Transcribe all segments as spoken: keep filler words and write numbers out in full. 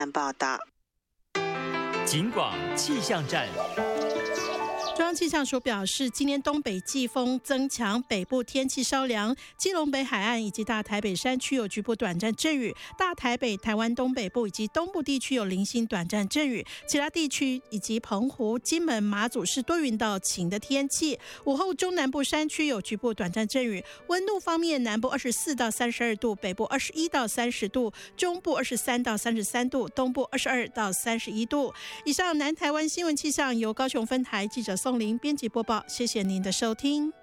报道。 警广气象站。 中央气象署表示，今天东北季风增强，北部天气稍凉，基隆北海岸以及大台北山区有局部短暂阵雨，大台北、台湾东北部以及东部地区有零星短暂阵雨，其他地区以及澎湖、金门、马祖是多云到晴的天气。午后中南部山区有局部短暂阵雨。温度方面，南部二十四到三十二度，北部二十一到三十度，中部二十三到三十三度，东部二十二到三十一度。以上南台湾新闻气象由高雄分台记者宋林编辑播报，谢谢您的收听。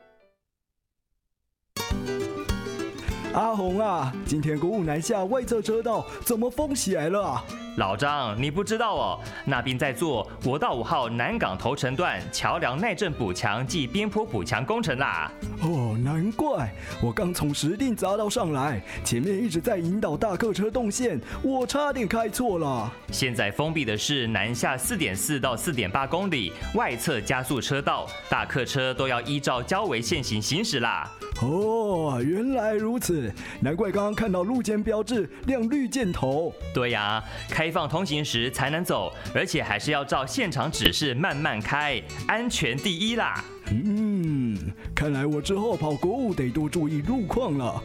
阿红啊，今天国五南下外侧车道怎么封起来了啊？ 老张，你不知道哦，那边在做国道五号南港头城段桥梁耐震补强暨边坡补强工程啦。 哦，难怪我刚从石碇匝道上来，前面一直在引导大客车动线，我差点开错了。 现在封闭的是南下 四点四 到 四点八 公里外侧加速车道，大客车都要依照交维线行行驶啦。 哦，原来如此，难怪刚刚看到路肩标志亮绿箭头。 对呀、啊，开放通行时才能走，而且还是要照现场指示慢慢开，安全第一啦。 嗯，看来我之后跑国五得多注意路况了。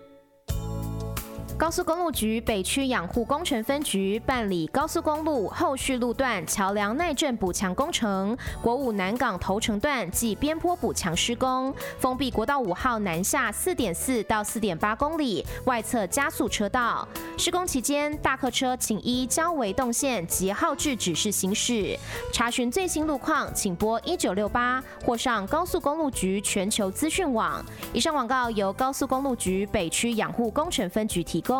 高速公路局北区养护工程分局办理高速公路后续路段桥梁耐震补强工程，国五南港头城段及边坡补强施工，封闭国道五号南下 四点四 到 四点八 公里外侧加速车道。施工期间，大客车请依交维动线及号志指示行驶。查询最新路况，请拨一九六八或上高速公路局全球资讯网。以上广告由高速公路局北区养护工程分局提供。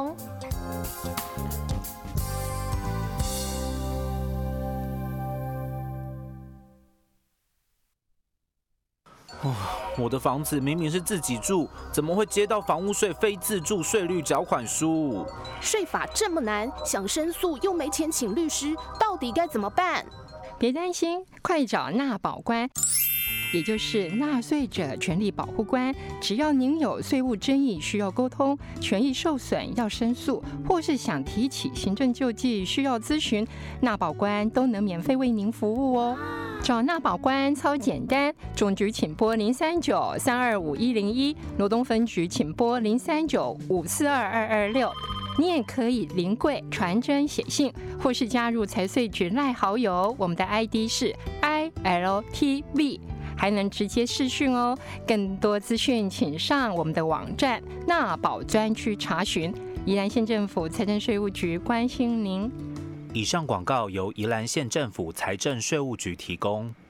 哦，我的房子明明是自己住，怎么会接到房屋税非自住税率缴款书？ 税法这么难，想申诉又没钱请律师，到底该怎么办？ 别担心，快找纳保官。也就是纳税者权利保护官，只要您有税务争议需要沟通，权益受损要申诉，或是想提起行政救济需要咨询，纳保官都能免费为您服务哦。找纳保官超简单，总局请拨零三九三二五一零一，罗东分局请拨零三九五四二二二六。你也可以临柜传真写信，或是加入财税局赖好友，我们的 I D 是 I L T V。还能直接视讯哦，更多资讯请上我们的网站纳保专区查询。宜兰县政府财政税务局关心您。 以上广告由宜兰县政府财政税务局提供。